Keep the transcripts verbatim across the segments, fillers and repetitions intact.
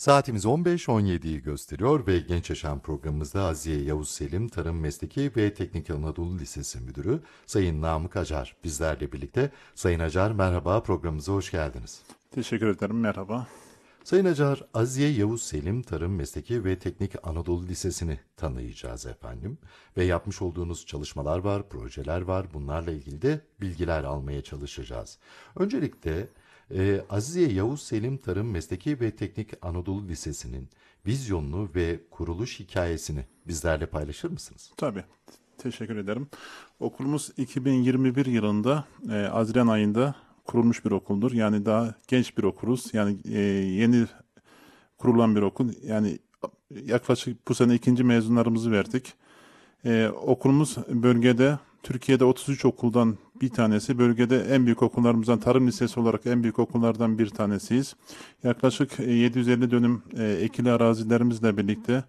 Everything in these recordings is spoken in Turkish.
Saatimiz on beş on yediyi gösteriyor ve Genç Yaşam programımızda Aziye Yavuz Selim, Tarım Mesleki ve Teknik Anadolu Lisesi Müdürü Sayın Namık Acar bizlerle birlikte. Sayın Acar merhaba, programımıza hoş geldiniz. Teşekkür ederim, merhaba. Sayın Acar, Aziye Yavuz Selim, Tarım Mesleki ve Teknik Anadolu Lisesi'ni tanıyacağız efendim. Ve yapmış olduğunuz çalışmalar var, projeler var. Bunlarla ilgili de bilgiler almaya çalışacağız. Öncelikle e, Aziye Yavuz Selim Tarım Mesleki ve Teknik Anadolu Lisesi'nin vizyonunu ve kuruluş hikayesini bizlerle paylaşır mısınız? Tabii, teşekkür ederim. Okulumuz iki bin yirmi bir yılında e, Haziran ayında kurulmuş bir okuldur. Yani daha genç bir okuluz. Yani e, yeni kurulan bir okul. Yani yaklaşık bu sene ikinci mezunlarımızı verdik. E, okulumuz bölgede, Türkiye'de otuz üç okuldan bir tanesi. Bölgede en büyük okullarımızdan, tarım lisesi olarak en büyük okullardan bir tanesiyiz. Yaklaşık e, yedi yüz elli dönüm e, ekili arazilerimizle birlikte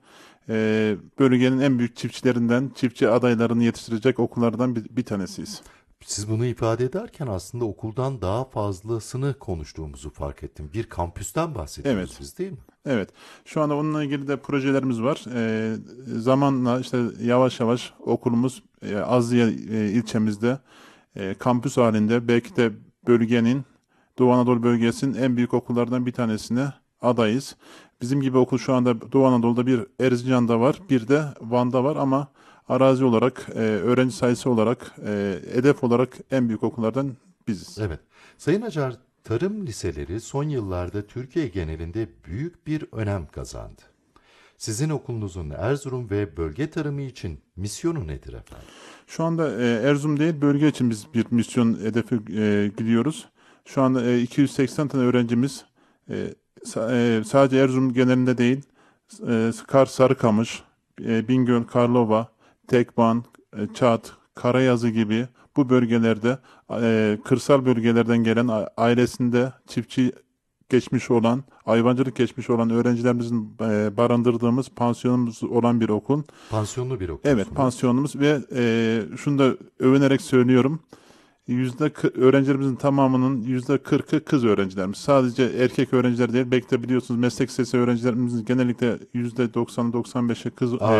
e, bölgenin en büyük çiftçilerinden, çiftçi adaylarını yetiştirecek okullardan bir, bir tanesiyiz. Siz bunu ifade ederken aslında okuldan daha fazlasını konuştuğumuzu fark ettim. Bir kampüsten bahsediyoruz Evet. biz, değil mi? Evet. Şu anda onunla ilgili de projelerimiz var. Ee, zamanla işte yavaş yavaş okulumuz e, Azziye e, ilçemizde e, kampüs halinde belki de bölgenin Doğu Anadolu bölgesinin en büyük okullardan bir tanesine adayız. Bizim gibi okul şu anda Doğu Anadolu'da bir Erzincan'da var, bir de Van'da var ama arazi olarak, e, öğrenci sayısı olarak, e, hedef olarak en büyük okullardan biziz. Evet. Sayın Acar, tarım liseleri son yıllarda Türkiye genelinde büyük bir önem kazandı. Sizin okulunuzun Erzurum ve bölge tarımı için misyonu nedir efendim? Şu anda e, Erzurum değil, bölge için biz bir misyon hedefi e, gidiyoruz. Şu anda e, iki yüz seksen tane öğrencimiz e, sa- e, sadece Erzurum genelinde değil, e, Kars, Sarıkamış, e, Bingöl, Karlova, Tekban, e, Çat, Karayazı gibi bu bölgelerde e, kırsal bölgelerden gelen a- ailesinde çiftçi geçmiş olan, hayvancılık geçmiş olan öğrencilerimizin e, barındırdığımız pansiyonumuz olan bir okul. Pansiyonlu bir Evet, okulsunuz. pansiyonumuz ve e, şunu da övünerek söylüyorum. Yüzde kı- öğrencilerimizin tamamının yüzde kırkı kız öğrencilerimiz. Sadece erkek öğrenciler değil. Belki de biliyorsunuz meslek lisesi öğrencilerimizin genellikle yüzde doksanı doksan beşi kız e,